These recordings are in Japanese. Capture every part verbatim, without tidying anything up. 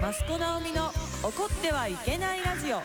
益子直美の怒ってはいけないラジオ。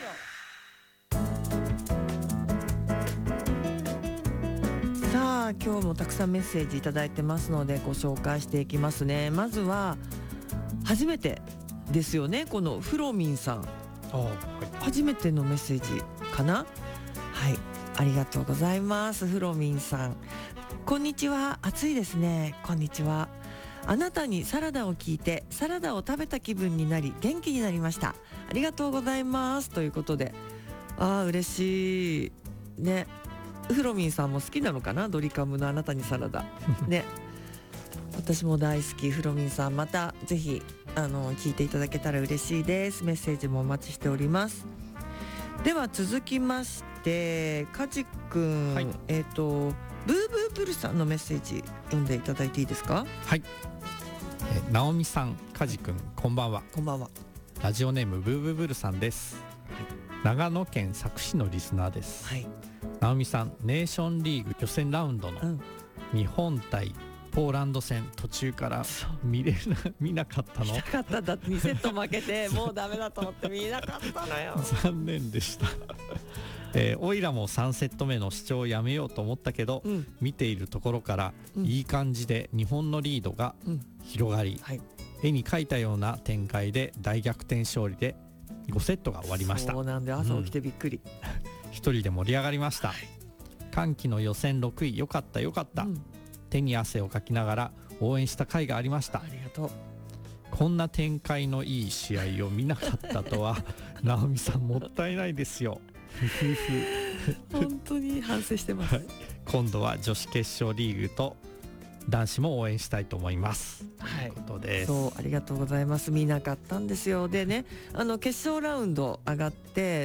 さあ今日もたくさんメッセージいただいてますのでご紹介していきますね。まずは初めてですよね、このフロミンさん。 あ、はい、 初めてのメッセージかな。はい、ありがとうございます。フロミンさん、こんにちは。暑いですね。こんにちは。あなたにサラダを聞いてサラダを食べた気分になり元気になりました。ありがとうございます、ということで、あー嬉しいね。フロミンさんも好きなのかな、ドリカムのあなたにサラダね。私も大好き。フロミンさん、またぜひあの聞いていただけたら嬉しいです。メッセージもお待ちしております。では続きましてカジ君、はい、えっ、ー、とブーブーブルさんのメッセージ読んでいただいていいですか。 はい、え直美さん、カジ君、こんばんは。 こんばんは。 ラジオネームブーブーブルさんです、はい、長野県佐久市のリスナーです、はい、直美さん、ネーションリーグ予選ラウンドの日本対ポーランド戦、途中から見れな見なかったの。 見なかったんだって。にセット負けてもうダメだと思って見なかったのよ。 残念でしたえー、オイラもさんセット目の視聴をやめようと思ったけど、うん、見ているところから、うん、いい感じで日本のリードが広がり、うんはい、絵に描いたような展開で大逆転勝利でごセットが終わりました。 そうなんで、朝起きてびっくり、 うん、一人で盛り上がりました、はい、歓喜の予選ろくい、よかったよかった、うん、手に汗をかきながら応援した甲斐がありました。 ありがとう。 こんな展開のいい試合を見なかったとは直美さん、もったいないですよ本当に反省してます、はい、 今度は女子決勝リーグと男子も応援したいと思います、はい、ということです。 そう、ありがとうございます。見なかったんですよ。でね、あの決勝ラウンド上がって、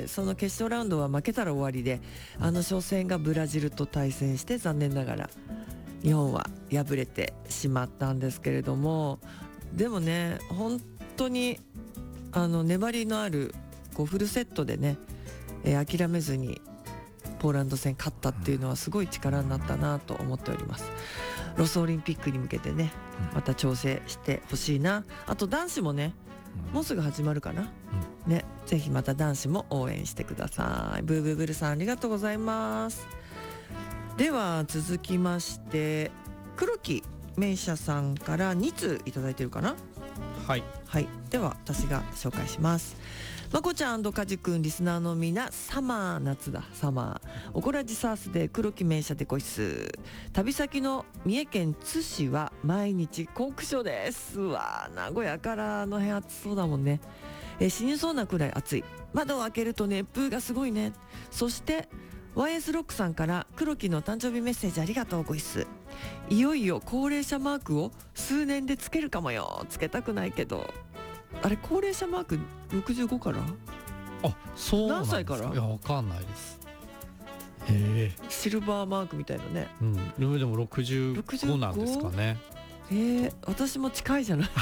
その決勝ラウンドは負けたら終わりで、あの初戦がブラジルと対戦して残念ながら日本は敗れてしまったんですけれども、でもね、本当にあの粘りのあるこうフルセットでね、えー、諦めずにポーランド戦勝ったっていうのはすごい力になったなと思っております。ロスオリンピックに向けてね、また調整してほしいな。あと男子もね、もうすぐ始まるかな、うん、ね、ぜひまた男子も応援してください。ブーブーブルさん、ありがとうございます。では続きまして黒木名車さんからに通いただいてるかな。 はい、 はい、では私が紹介します。まこちゃん&かじくん、リスナーのみな、サマー、夏だサマー、おこらじサースで黒木名車でこいす。旅先の三重県津市は毎日酷暑です。うわ、名古屋からあの辺暑そうだもんね。え死にそうなくらい暑い。窓を開けると熱風がすごいね。そしてワイエス ロックさんから黒木の誕生日メッセージありがとうごいす。いよいよ高齢者マークを数年でつけるかもよ。つけたくないけど、あれ高齢者マークろくじゅうごから。 あ、そうなんですか。 何歳から。 いや、わかんないです。へえ、 シルバーマークみたいなね。 うん、でもろくじゅうごなんですかね。 えー、私も近いじゃない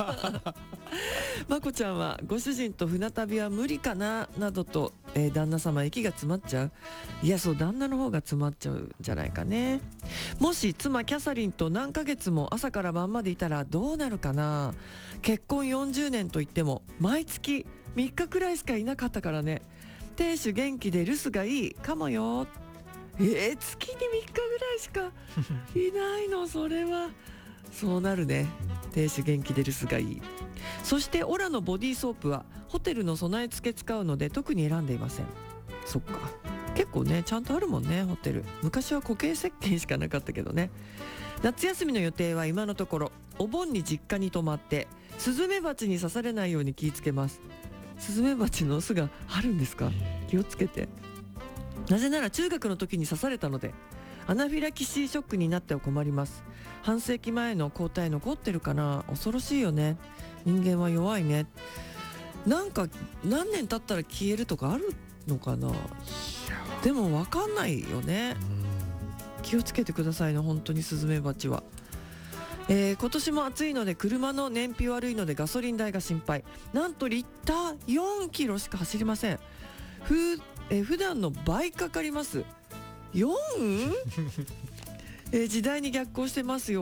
まこちゃんはご主人と船旅は無理かななどと、えー、旦那様息が詰まっちゃう。いや、そう、旦那の方が詰まっちゃうんじゃないかね。もし妻キャサリンと何ヶ月も朝から晩までいたらどうなるかな。結婚よんじゅうねんといっても毎月みっかくらいしかいなかったからね。亭主元気で留守がいいかもよ。えー、月にみっかぐらいしかいないの。それはそうなるね。亭主元気で留守がいい。そしてオラのボディーソープはホテルの備え付け使うので特に選んでいません。そっか、結構ねちゃんとあるもんね、ホテル。昔は固形石鹸しかなかったけどね。夏休みの予定は今のところお盆に実家に泊まってスズメバチに刺されないように気をつけます。スズメバチの巣があるんですか。気をつけて。なぜなら中学の時に刺されたのでアナフィラキシーショックになっては困ります。半世紀前の抗体残ってるかな。恐ろしいよね。人間は弱いね。なんか何年経ったら消えるとかあるのかな。でも分かんないよね。気をつけてくださいね、本当にスズメバチは。えー、今年も暑いので車の燃費悪いのでガソリン代が心配。なんとリッターよんキロしか走りません。ふ、えー、普段の倍かかります。よん? えー、時代に逆行してますよ。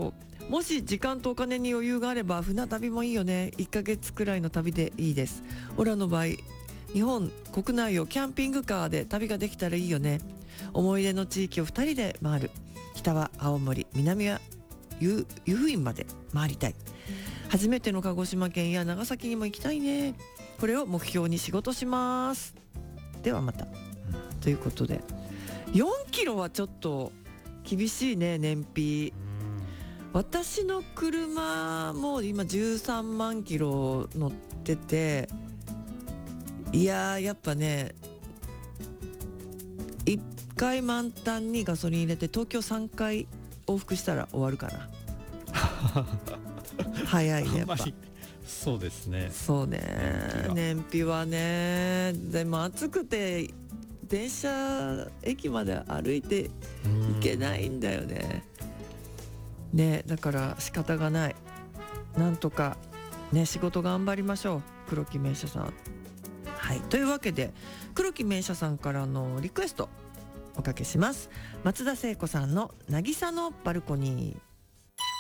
もし時間とお金に余裕があれば船旅もいいよね。いっかげつくらいの旅でいいです。オラの場合日本国内をキャンピングカーで旅ができたらいいよね。思い出の地域をふたりで回る。北は青森、南は湯布院まで回りたい。初めての鹿児島県や長崎にも行きたいね。これを目標に仕事します。ではまた、うん、ということでよんキロはちょっと厳しいね。燃費、私の車も今じゅうさんまんキロ乗ってて、いやーやっぱねいっかい満タンにガソリン入れて東京さんかい往復したら終わるかな早いねやっぱ。 そうですね。 そうね、燃費はね。でも暑くて電車駅まで歩いて行けないんだよね。ね、だから仕方がない。なんとかね仕事頑張りましょう、黒木名車さん。はい、というわけで黒木名車さんからのリクエストおかけします。松田聖子さんの渚のバルコニー。